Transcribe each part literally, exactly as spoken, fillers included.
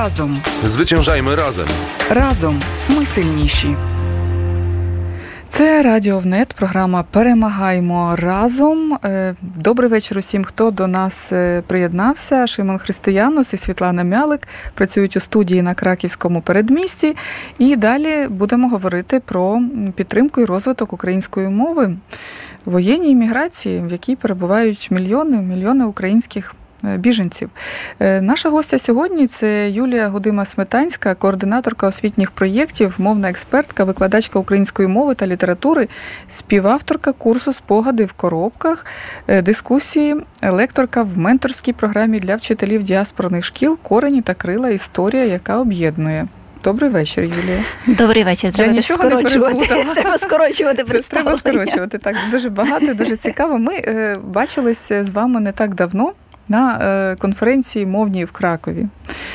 Разом. Зwyciężajmy разом. Разом ми сильніші. Це Радіо ВНЕТ, програма «Перемагаємо разом». Добрий вечір усім, хто до нас приєднався. Шимон Християнос і Світлана Мялик працюють у студії на Краківському передмісті. І далі будемо говорити про підтримку і розвиток української мови в воєнній міграції, в якій перебувають мільйони, мільйони українських біженців. Наша гостя сьогодні – це Юлія Гудима-Сметанська, координаторка освітніх проєктів, мовна експертка, викладачка української мови та літератури, співавторка курсу «Спогади в коробках», дискусії, лекторка в менторській програмі для вчителів діаспорних шкіл «Корені та крила. Історія, яка об'єднує». Добрий вечір, Юлія. Добрий вечір. Треба скорочувати. Треба скорочувати представлення. Треба скорочувати, так. Дуже багато, дуже цікаво. Ми е, бачилися з вами не так давно на е, конференції мовній в Кракові.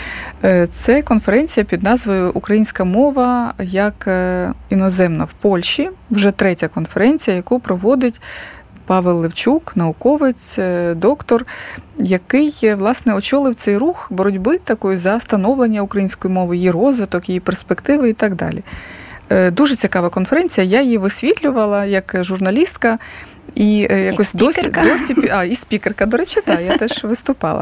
Е, це конференція під назвою «Українська мова як е, іноземна в Польщі». Вже третя конференція, яку проводить Павел Левчук, науковець, доктор, який, власне, очолив цей рух боротьби такої за становлення української мови, її розвиток, її перспективи і так далі. Дуже цікава конференція, я її висвітлювала як журналістка і якось як досі, досі, а, і спікерка, до речі, так, я теж виступала.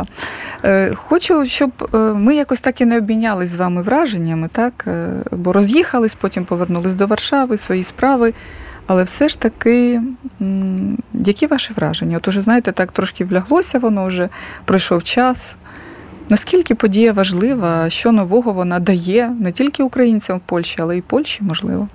Хочу, щоб ми якось так і не обмінялись з вами враженнями, так, бо роз'їхались, потім повернулись до Варшави, свої справи. Але все ж таки, які ваші враження? От уже, знаєте, так трошки вляглося воно вже, пройшов час. Наскільки подія важлива, що нового вона дає не тільки українцям в Польщі, але й Польщі, можливо?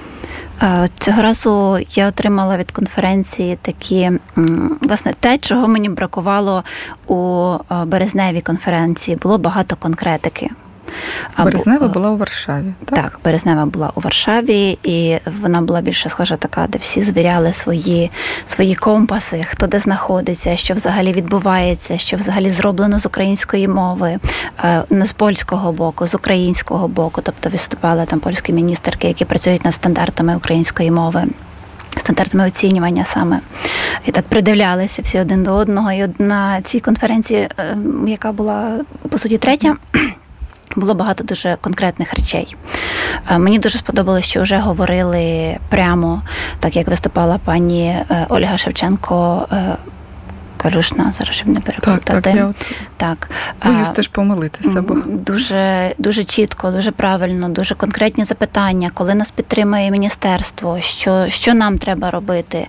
Цього разу я отримала від конференції такі, власне, те, чого мені бракувало у березневій конференції. Було багато конкретики. Березнева була у Варшаві, так? Так, Березнева була у Варшаві, і вона була більше схожа така, де всі звіряли свої, свої компаси, хто де знаходиться, що взагалі відбувається, що взагалі зроблено з української мови, не з польського боку, з українського боку. Тобто виступали там польські міністерки, які працюють над стандартами української мови, стандартами оцінювання саме. І так придивлялися всі один до одного. І на цій конференції, яка була, по суті, третя, було багато дуже конкретних речей. Мені дуже сподобалося, що вже говорили прямо, так як виступала пані Ольга Шевченко, Карушна, зараз щоб не переплутати. Так, так, я от так. боюсь теж помилитися. Бо... Дуже, дуже чітко, дуже правильно, дуже конкретні запитання, коли нас підтримує міністерство, що, що нам треба робити,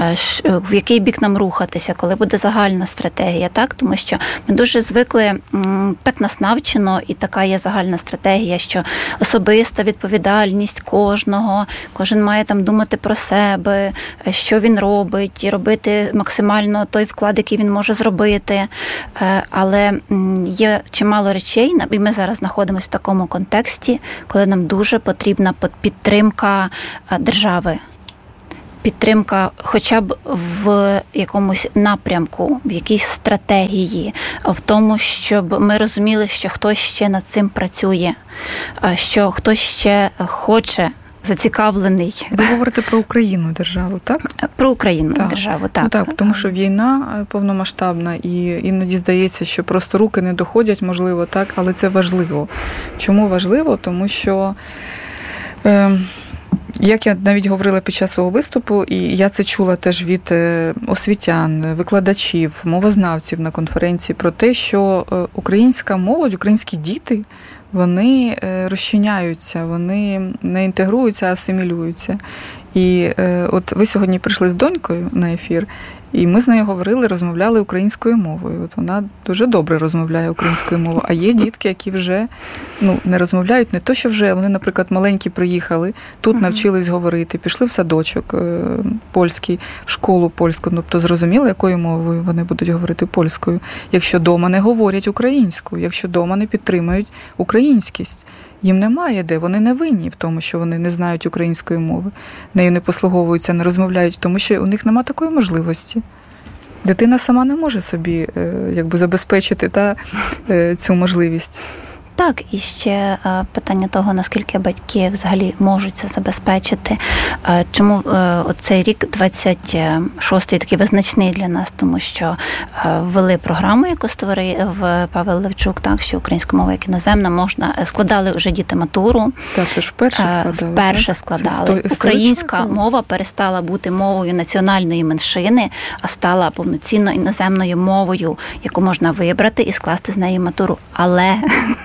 в який бік нам рухатися, коли буде загальна стратегія, так? Тому що ми дуже звикли, так нас навчено, і така є загальна стратегія, що особиста відповідальність кожного, кожен має там думати про себе, що він робить, і робити максимально той вклад, який він може зробити. Але є чимало речей, і ми зараз знаходимося в такому контексті, коли нам дуже потрібна підтримка держави. Підтримка хоча б в якомусь напрямку, в якійсь стратегії, в тому, щоб ми розуміли, що хтось ще над цим працює, що хтось ще хоче, зацікавлений. Ви говорите про Україну державу, так? Про Україну так. державу, так. Ну, так, тому що війна повномасштабна, і іноді здається, що просто руки не доходять, можливо, так, але це важливо. Чому важливо? Тому що, е, як я навіть говорила під час свого виступу, і я це чула теж від освітян, викладачів, мовознавців на конференції, про те, що українська молодь, українські діти, вони розчиняються, вони не інтегруються, а асимілюються. І е, от ви сьогодні прийшли з донькою на ефір, і ми з нею говорили, розмовляли українською мовою. От вона дуже добре розмовляє українською мовою. А є дітки, які вже ну, не розмовляють, не то, що вже, вони, наприклад, маленькі приїхали, тут навчились говорити, пішли в садочок е, польський, в школу польську, тобто зрозуміли, якою мовою вони будуть говорити польською, якщо вдома не говорять українською, якщо вдома не підтримують українськість. Їм немає де, вони не винні в тому, що вони не знають української мови, нею не послуговуються, не розмовляють, тому що у них немає такої можливості. Дитина сама не може собі якби забезпечити та, цю можливість. Так, і ще питання того, наскільки батьки взагалі можуть це забезпечити. Чому цей рік двадцять шостий такий визначний для нас, тому що ввели програму, яку створив Павел Левчук, так, що українська мова як іноземна можна, складали вже діти матуру. Так, це ж вперше складали. Вперше так? складали. Це Українська мова перестала бути мовою національної меншини, а стала повноцінно іноземною мовою, яку можна вибрати і скласти з неї матуру. Але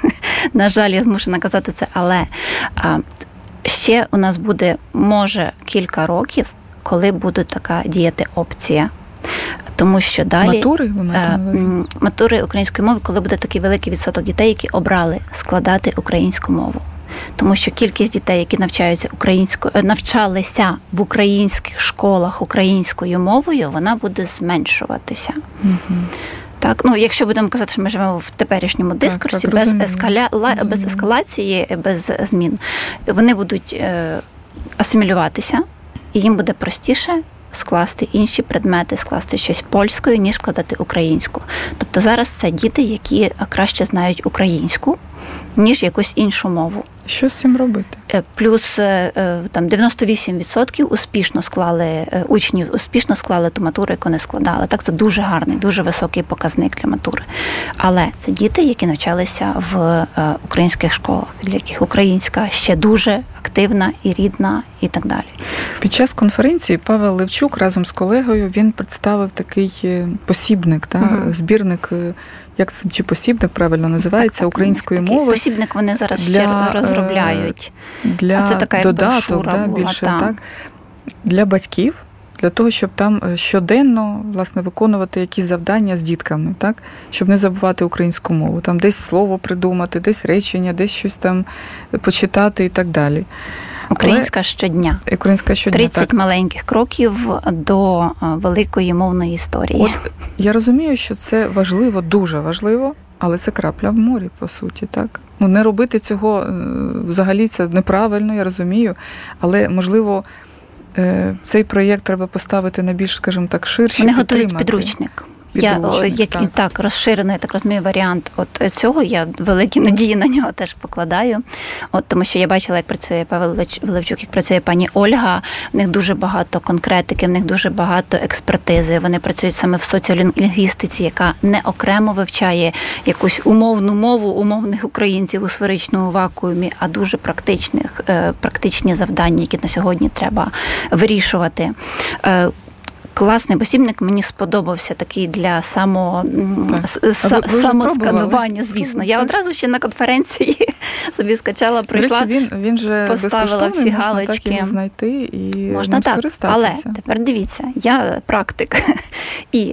на жаль, я змушена казати це, але а, ще у нас буде, може, кілька років, коли буде така діяти опція. Тому що далі матури, ви маєте на увазі? матури української мови, коли буде такий великий відсоток дітей, які обрали складати українську мову. Тому що кількість дітей, які навчаються українською, навчалися в українських школах українською мовою, вона буде зменшуватися. Угу. Так, ну якщо будемо казати, що ми живемо в теперішньому дискурсі, так, так, без, ескаля... без ескалації, без змін, вони будуть е... асимілюватися, і їм буде простіше скласти інші предмети, скласти щось польською, ніж складати українську. Тобто зараз це діти, які краще знають українську, ніж якусь іншу мову. Що з цим робити? Плюс там дев'яносто вісім відсотків успішно склали, учнів успішно склали ту матуру, яку не складали. Так, це дуже гарний, дуже високий показник для матури. Але це діти, які навчалися в українських школах, для яких українська ще дуже активна і рідна, і так далі. Під час конференції Павел Левчук разом з колегою, він представив такий посібник, та, угу. збірник, як це, чи посібник правильно називається, так, української так, мови. Посібник вони зараз для, ще розробляють. Для а це така додаток, да, була, більше, та. так, для батьків, для того, щоб там щоденно, власне, виконувати якісь завдання з дітками, так, щоб не забувати українську мову. Там десь слово придумати, десь речення, десь щось там почитати і так далі. Українська щодня. Українська щодня, тридцять так. маленьких кроків до великої мовної історії. От, я розумію, що це важливо, дуже важливо, але це крапля в морі, по суті, так? Ну, не робити цього взагалі це неправильно, я розумію, але, можливо, цей проєкт треба поставити на більш, скажімо так, ширші. Вони готують підручник. Я, як, так. так, розширений, я так розумію, варіант от цього, я великі надії на нього теж покладаю, от, тому що я бачила, як працює Павел Левчук, як працює пані Ольга, в них дуже багато конкретики, в них дуже багато експертизи, вони працюють саме в соціолінгвістиці, яка не окремо вивчає якусь умовну мову умовних українців у сферичному вакуумі, а дуже практичних, практичні завдання, які на сьогодні треба вирішувати. Класний посібник, мені сподобався такий для само, с, самосканування, звісно. Я одразу ще на конференції собі скачала, прийшла, речі, він, він же поставила всі можна галочки. Так його знайти і можна так, але тепер дивіться, я практик. І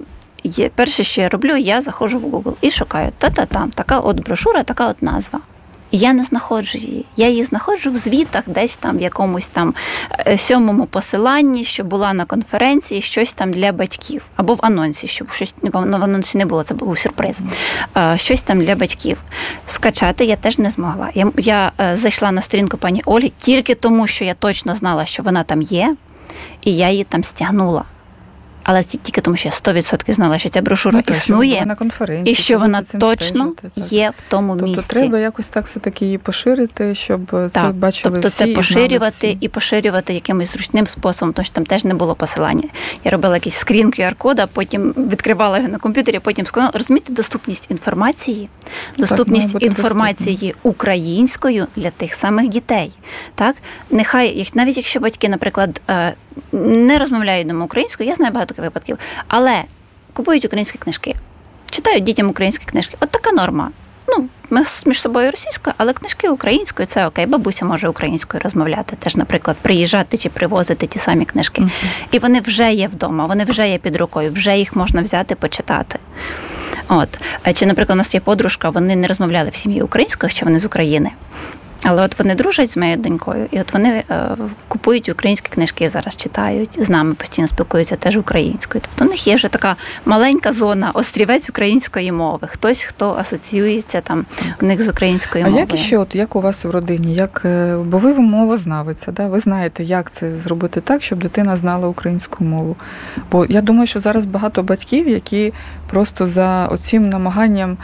є, перше, що я роблю, я заходжу в Google і шукаю та-та-та, така от брошура, така от назва. І я не знаходжу її. Я її знаходжу в звітах, десь там в якомусь там сьомому посиланні, що була на конференції, щось там для батьків. Або в анонсі, щоб щось, ну, в анонсі не було, це був сюрприз. Щось там для батьків. Скачати я теж не змогла. Я, я зайшла на сторінку пані Ольги тільки тому, що я точно знала, що вона там є, і я її там стягнула. Але тільки тому, що я сто відсотків знала, що ця брошура ну, існує, і що вона точно стежити, є в тому тобто місці. Тобто треба якось так все-таки її поширити, щоб так, це бачили тобто всі. Тобто це поширювати всі. І поширювати якимось зручним способом, тому що там теж не було посилання. Я робила якийсь скрін ку ар-кода, потім відкривала його на комп'ютері, потім складала. Розумієте, доступність інформації, доступність так, інформації доступні. Українською для тих самих дітей. Так? Нехай, навіть якщо батьки, наприклад, не розмовляють дома українською, я знаю багато таких випадків, але купують українські книжки, читають дітям українські книжки. От така норма. Ну, ми між собою російською, але книжки українською, це окей. Бабуся може українською розмовляти, теж, наприклад, приїжджати чи привозити ті самі книжки. Mm-hmm. І вони вже є вдома, вони вже є під рукою, вже їх можна взяти, почитати. От. Чи, наприклад, у нас є подружка, вони не розмовляли в сім'ї українською, що вони з України. Але от вони дружать з моєю донькою, і от вони е, купують українські книжки, зараз читають, з нами постійно спілкуються теж українською. Тобто у них є вже така маленька зона, острівець української мови. Хтось, хто асоціюється там у них з українською мовою. А як іще, от як у вас в родині, як, бо ви мовознавиця, да? Ви знаєте, як це зробити так, щоб дитина знала українську мову? Бо я думаю, що зараз багато батьків, які просто за оцим намаганням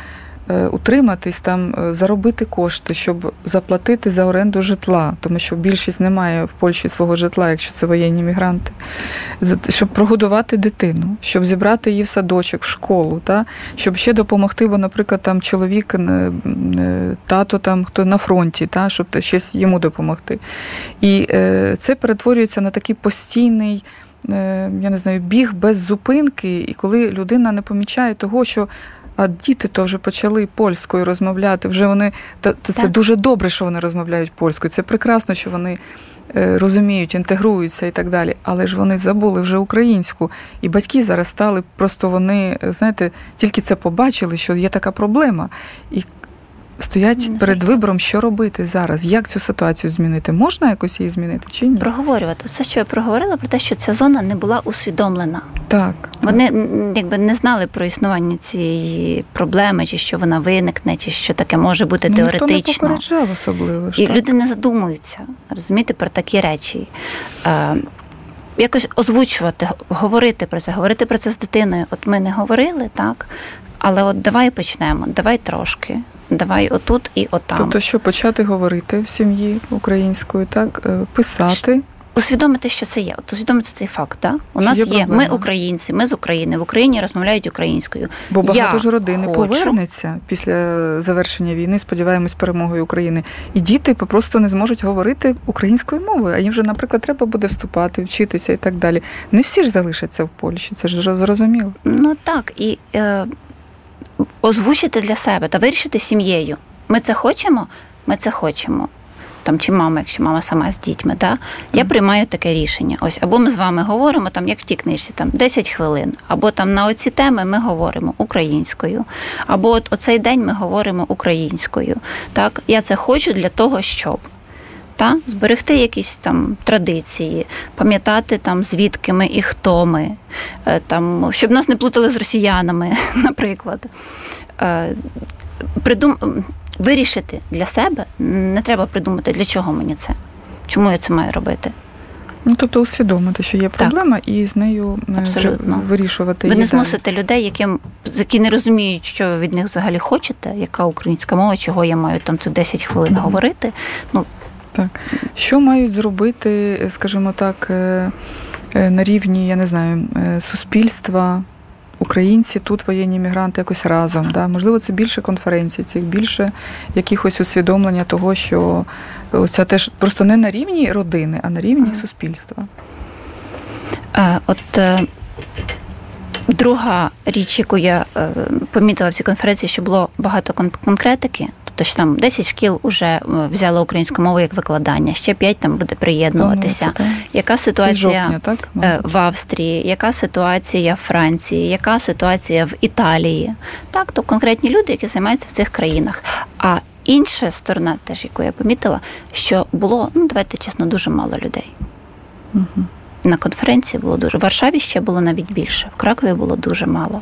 утриматись, там, заробити кошти, щоб заплатити за оренду житла, тому що більшість не має в Польщі свого житла, якщо це воєнні мігранти, щоб прогодувати дитину, щоб зібрати її в садочок, в школу, та? Щоб ще допомогти, бо, наприклад, там чоловік, тато, там, хто на фронті, та? Щоб щось йому допомогти. І це перетворюється на такий постійний, я не знаю, біг без зупинки, і коли людина не помічає того, що а діти то вже почали польською розмовляти, вже вони, то, то це дуже добре, що вони розмовляють польською, це прекрасно, що вони розуміють, інтегруються і так далі, але ж вони забули вже українську, і батьки зараз стали, просто вони, знаєте, тільки це побачили, що є така проблема, і стоять не перед вибором, що робити зараз, як цю ситуацію змінити. Можна якось її змінити чи ні? Проговорювати. Все, що я проговорила, про те, що ця зона не була усвідомлена. Так. Вони якби не знали про існування цієї проблеми, чи що вона виникне, чи що таке може бути ну, теоретично. Ніхто не попереджав особливо. І так? Люди не задумуються, розумієте, про такі речі. Е, якось озвучувати, говорити про це, говорити про це з дитиною. От ми не говорили, так? Але от давай почнемо, давай трошки. Давай отут і отам. Тобто, що почати говорити в сім'ї українською, так, писати. Усвідомити, що це є. От усвідомити цей факт, так? У що нас є, є ми українці, ми з України, в Україні розмовляють українською. Бо багато ж родини хочу... повернеться після завершення війни, сподіваємось, перемогою України. І діти просто не зможуть говорити українською мовою, а їм вже, наприклад, треба буде вступати, вчитися і так далі. Не всі ж залишаться в Польщі, це ж зрозуміло. Ну так, і... Е... озвучити для себе та вирішити сім'єю. Ми це хочемо? Ми це хочемо. Там, чи мама, якщо мама сама з дітьми, да? Я mm. приймаю таке рішення. Ось, або ми з вами говоримо, там, як в тій книжці, там, десять хвилин, або там на оці теми ми говоримо українською, або от оцей день ми говоримо українською. Так? Я це хочу для того, щоб та? Зберегти якісь там традиції, пам'ятати там, звідки ми і хто ми, там, щоб нас не плутали з росіянами, наприклад. Придум... Вирішити для себе, не треба придумати, для чого мені це, чому я це маю робити. Ну, тобто усвідомити, що є проблема, так. І з нею абсолютно вирішувати. Ви її не змусите далі. Людей, яким, які не розуміють, що ви від них взагалі хочете, яка українська мова, чого я маю там це десять хвилин mm-hmm. говорити. Ну, так. Що мають зробити, скажімо так, на рівні, я не знаю, суспільства, українці, тут воєнні мігранти якось разом? Да? Можливо, це більше конференцій, цих більше якихось усвідомлення того, що це теж просто не на рівні родини, а на рівні mm. суспільства. А, от е, друга річ, яку я е, помітила в цій конференції, що було багато кон- конкретики. Тобто, що там десять шкіл вже взяли українську мову як викладання, ще п'ять там буде приєднуватися. Ну, яка ситуація жовтня, так? В Австрії, яка ситуація в Франції, яка ситуація в Італії. Так, то конкретні люди, які займаються в цих країнах. А інша сторона, теж, яку я помітила, що було, ну, давайте чесно, дуже мало людей. Угу. На конференції було дуже. В Варшаві ще було навіть більше, в Кракові було дуже мало.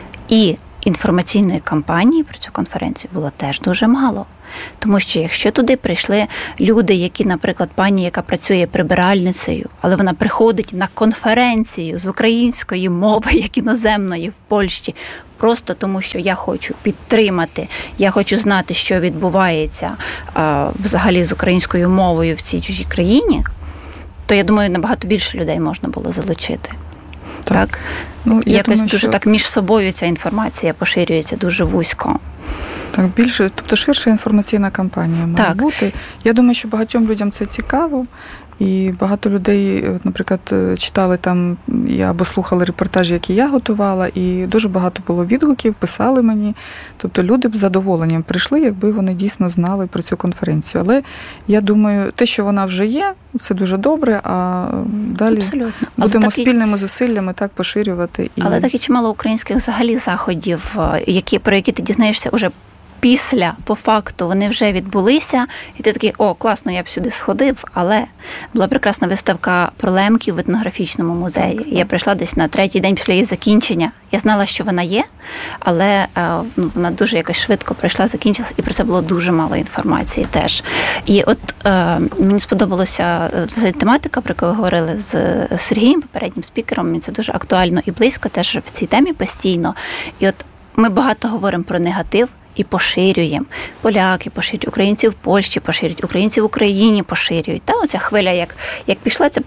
І інформаційної кампанії про цю конференцію було теж дуже мало. Тому що якщо туди прийшли люди, які, наприклад, пані, яка працює прибиральницею, але вона приходить на конференцію з української мови, як іноземної в Польщі, просто тому, що я хочу підтримати, я хочу знати, що відбувається а, взагалі з українською мовою в цій чужій країні, то, я думаю, набагато більше людей можна було залучити. Так? так? Ну, я Якось думаю, дуже що... так між собою ця інформація поширюється дуже вузько. Так, більше, тобто ширша інформаційна кампанія має так. бути. Я думаю, що багатьом людям це цікаво. І багато людей, от, наприклад, читали там або слухали репортажі, які я готувала, і дуже багато було відгуків, писали мені. Тобто люди б з задоволенням прийшли, якби вони дійсно знали про цю конференцію. Але я думаю, те, що вона вже є, це дуже добре, а далі Абсолютно. будемо такі... спільними зусиллями так поширювати. І... Але так і чимало українських взагалі заходів, які, про які ти дізнаєшся уже після, по факту, вони вже відбулися, і ти такий, о, класно, я б сюди сходив, але була прекрасна виставка про лемків в етнографічному музеї. Так. Я прийшла десь на третій день після її закінчення. Я знала, що вона є, але ну, вона дуже якось швидко пройшла, закінчилась, і про це було дуже мало інформації теж. І от е, мені сподобалася тематика, про яку ви говорили з Сергієм, попереднім спікером, мені це дуже актуально і близько теж в цій темі постійно. І от ми багато говоримо про негатив, і поширюємо. Поляки поширюють, українці в Польщі поширюють, українці в Україні поширюють. Та оця хвиля, як, як пішла ця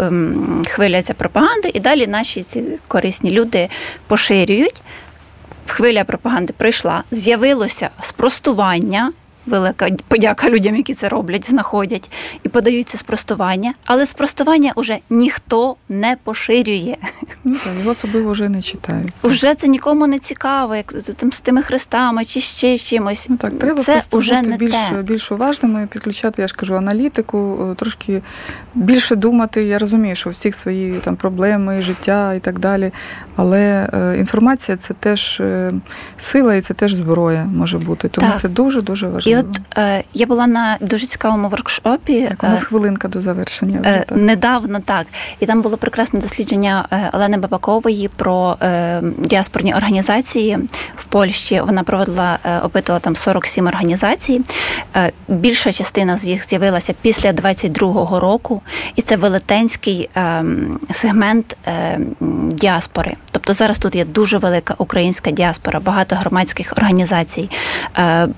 хвиля ця пропаганди, і далі наші ці корисні люди поширюють. Хвиля пропаганди прийшла, з'явилося спростування, велика подяка людям, які це роблять, знаходять і подають це спростування, але спростування вже ніхто не поширює. Ну, так, його особливо вже не читають. Уже це нікому не цікаво, як з тими хрестами чи ще чимось. Ну так, треба це просто уже бути не більш, те. більш уважними, підключати, я ж кажу, аналітику, трошки більше думати. Я розумію, що у всіх свої там проблеми, життя і так далі, але е, інформація – це теж е, сила і це теж зброя може бути. Тому так. Це дуже-дуже важливо. І от е, я була на дуже цікавому воркшопі. Так, у нас е, хвилинка до завершення. Е, так. Недавно, так. І там було прекрасне дослідження Олени Бабакової про е, діаспорні організації в Польщі. Вона проводила, е, опитувала там сорок сім організацій. Е, більша частина з їх з'явилася після двадцять другого року. І це велетенський е, сегмент е, діаспори. Тобто зараз тут є дуже велика українська діаспора, багато громадських організацій, е,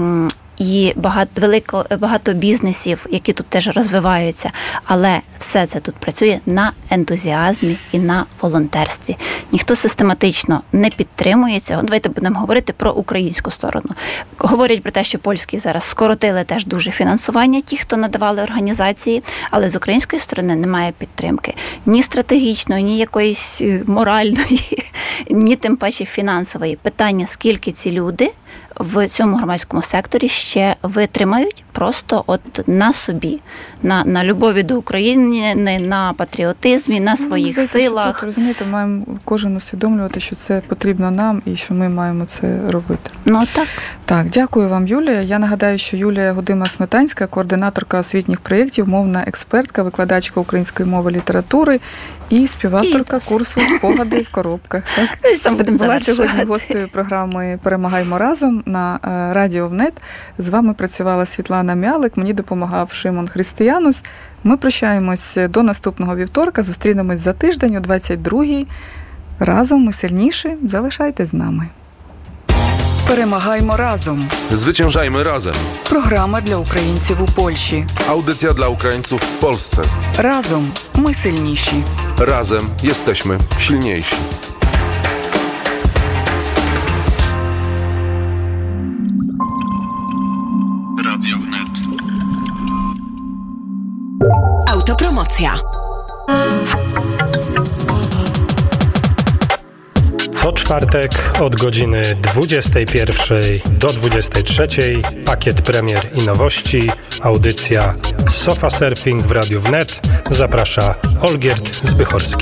і багато велико багато бізнесів, які тут теж розвиваються, але все це тут працює на ентузіазмі і на волонтерстві. Ніхто систематично не підтримує цього. Давайте будемо говорити про українську сторону. Говорять про те, що польські зараз скоротили теж дуже фінансування, ті, хто надавали організації, але з української сторони немає підтримки ні стратегічної, ні якоїсь моральної, ні тим паче фінансової. Питання, скільки ці люди в цьому громадському секторі ще витримають просто от на собі, на, на любові до України, на патріотизмі, на своїх ну, силах. Що, розумієте, маємо кожен усвідомлювати, що це потрібно нам і що ми маємо це робити. Ну так. Так, дякую вам, Юлія. Я нагадаю, що Юлія Гудима-Сметанська, координаторка освітніх проєктів, мовна експертка, викладачка української мови, літератури і співавторка і... курсу «Спогади в коробках». Так? Там будемо була сьогодні гостею програми «Перемагаймо разом» на Радіо ВНЕТ. З вами працювала Світлана Мялик, мені допомагав Шимон Християнус. Ми прощаємось до наступного вівторка, зустрінемось за тиждень о двадцять другій. Разом ми сильніші. Залишайтесь з нами. Перемагаймо разом. Zwyciężajmy razem. Програма для українців у Польщі. Audycja dla Ukraińców w Polsce. Разом ми сильніші. Razem jesteśmy silniejsi. Radio Wnet. Autopromocja. Co czwartek od godziny dwudziestej pierwszej do dwudziestej trzeciej pakiet premier i nowości, audycja Sofa Surfing w Radiu Wnet. Zaprasza Olgierd Zbychorski.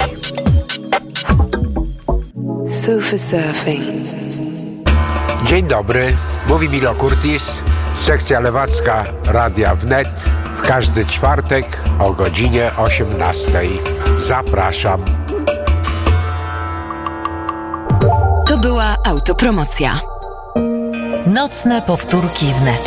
Sofa Surfing. Dzień dobry, mówi Milo Kurtis, sekcja lewacka Radia Wnet. W każdy czwartek o godzinie osiemnastej. Zapraszam. To była autopromocja. Nocne powtórki wnet.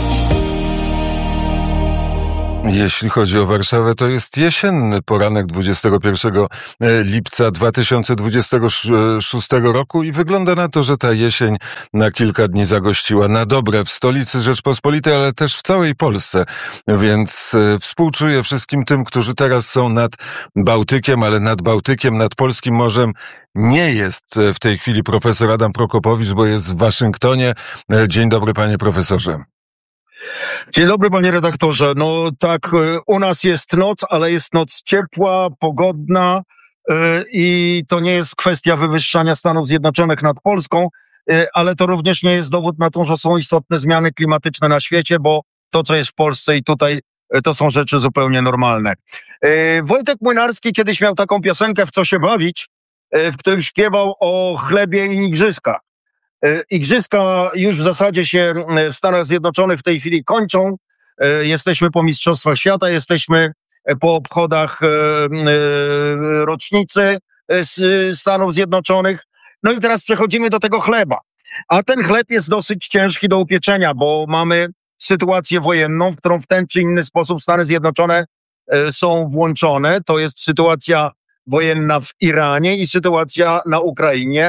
Jeśli chodzi o Warszawę, to jest jesienny poranek dwudziestego pierwszego lipca dwa tysiące dwudziestego szóstego roku i wygląda na to, że ta jesień na kilka dni zagościła na dobre w stolicy Rzeczpospolitej, ale też w całej Polsce. Więc współczuję wszystkim tym, którzy teraz są nad Bałtykiem, ale nad Bałtykiem, nad Polskim Morzem nie jest w tej chwili profesor Adam Prokopowicz, bo jest w Waszyngtonie. Dzień dobry, panie profesorze. Dzień dobry, panie redaktorze. No tak, u nas jest noc, ale jest noc ciepła, pogodna i to nie jest kwestia wywyższania Stanów Zjednoczonych nad Polską, ale to również nie jest dowód na to, że są istotne zmiany klimatyczne na świecie, bo to, co jest w Polsce i tutaj, to są rzeczy zupełnie normalne. Wojtek Młynarski kiedyś miał taką piosenkę "W co się bawić", w którym śpiewał o chlebie i igrzyskach. Igrzyska już w zasadzie się w Stanach Zjednoczonych w tej chwili kończą. Jesteśmy po Mistrzostwach Świata, jesteśmy po obchodach rocznicy Stanów Zjednoczonych. No i teraz przechodzimy do tego chleba. A ten chleb jest dosyć ciężki do upieczenia, bo mamy sytuację wojenną, w którą w ten czy inny sposób Stany Zjednoczone są włączone. To jest sytuacja wojenna w Iranie i sytuacja na Ukrainie.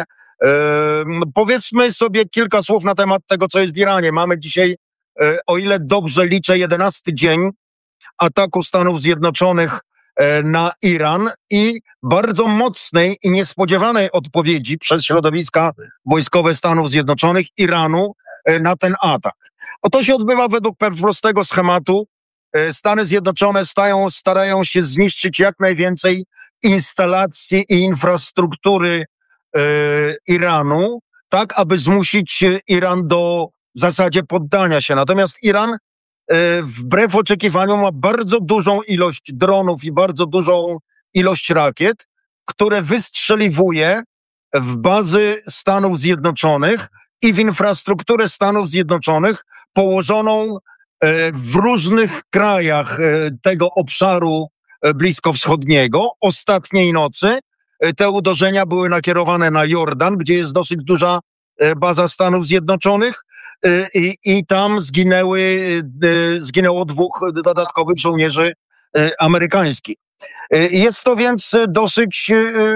Powiedzmy sobie kilka słów na temat tego, co jest w Iranie. Mamy dzisiaj, o ile dobrze liczę, jedenasty dzień ataku Stanów Zjednoczonych na Iran i bardzo mocnej i niespodziewanej odpowiedzi przez środowiska wojskowe Stanów Zjednoczonych Iranu na ten atak. Oto się odbywa według prostego schematu. Stany Zjednoczone stają, starają się zniszczyć jak najwięcej instalacji i infrastruktury e, Iranu, tak aby zmusić Iran do w zasadzie poddania się. Natomiast Iran e, wbrew oczekiwaniom ma bardzo dużą ilość dronów i bardzo dużą ilość rakiet, które wystrzeliwuje w bazy Stanów Zjednoczonych i w infrastrukturę Stanów Zjednoczonych położoną w różnych krajach tego obszaru bliskowschodniego. Ostatniej nocy te uderzenia były nakierowane na Jordan, gdzie jest dosyć duża baza Stanów Zjednoczonych i, i tam zginęły, zginęło dwóch dodatkowych żołnierzy amerykańskich. Jest to więc dosyć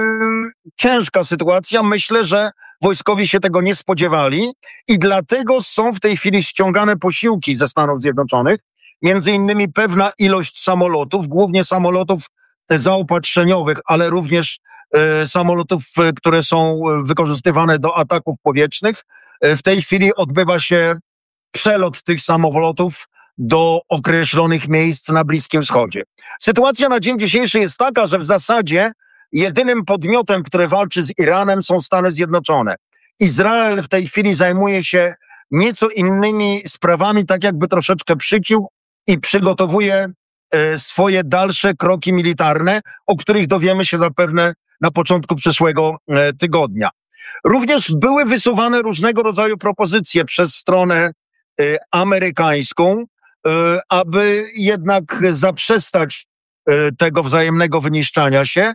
ciężka sytuacja. Myślę, że wojskowi się tego nie spodziewali i dlatego są w tej chwili ściągane posiłki ze Stanów Zjednoczonych, między innymi pewna ilość samolotów, głównie samolotów zaopatrzeniowych, ale również e, samolotów, które są wykorzystywane do ataków powietrznych. W tej chwili odbywa się przelot tych samolotów do określonych miejsc na Bliskim Wschodzie. Sytuacja na dzień dzisiejszy jest taka, że w zasadzie jedynym podmiotem, który walczy z Iranem, są Stany Zjednoczone. Izrael w tej chwili zajmuje się nieco innymi sprawami, tak jakby troszeczkę przyciął i przygotowuje e, swoje dalsze kroki militarne, o których dowiemy się zapewne na początku przyszłego e, tygodnia. Również były wysuwane różnego rodzaju propozycje przez stronę e, amerykańską, e, aby jednak zaprzestać e, tego wzajemnego wyniszczania się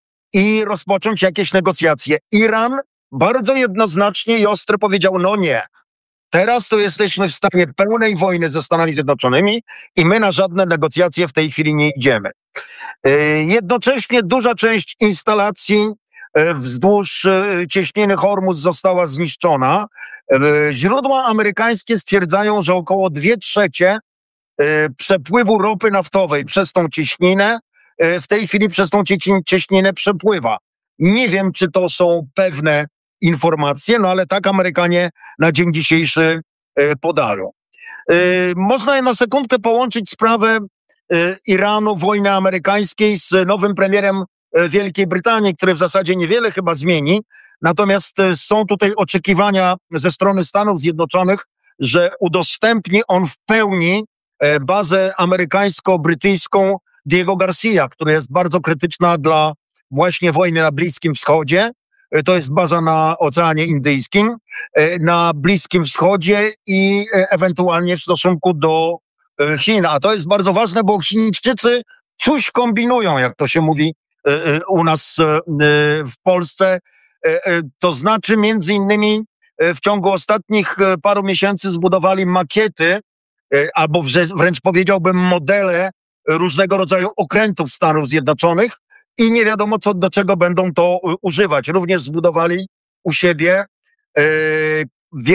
i rozpocząć jakieś negocjacje. Iran bardzo jednoznacznie i ostro powiedział, no nie, teraz to jesteśmy w stanie pełnej wojny ze Stanami Zjednoczonymi i my na żadne negocjacje w tej chwili nie idziemy. Jednocześnie duża część instalacji wzdłuż cieśniny Hormuz została zniszczona. Źródła amerykańskie stwierdzają, że około dwie trzecie przepływu ropy naftowej przez tą cieśninę w tej chwili przez tą cieśninę przepływa. Nie wiem, czy to są pewne informacje, no ale tak Amerykanie na dzień dzisiejszy podają. Można na sekundkę połączyć sprawę Iranu, wojny amerykańskiej z nowym premierem Wielkiej Brytanii, który w zasadzie niewiele chyba zmieni. Natomiast są tutaj oczekiwania ze strony Stanów Zjednoczonych, że udostępni on w pełni bazę amerykańsko-brytyjską Diego Garcia, która jest bardzo krytyczna dla właśnie wojny na Bliskim Wschodzie. To jest baza na Oceanie Indyjskim, na Bliskim Wschodzie i ewentualnie w stosunku do Chin. A to jest bardzo ważne, bo Chińczycy coś kombinują, jak to się mówi u nas w Polsce. To znaczy między innymi w ciągu ostatnich paru miesięcy zbudowali makiety, albo wręcz powiedziałbym modele różnego rodzaju okrętów Stanów Zjednoczonych i nie wiadomo co, do czego będą to używać. Również zbudowali u siebie e,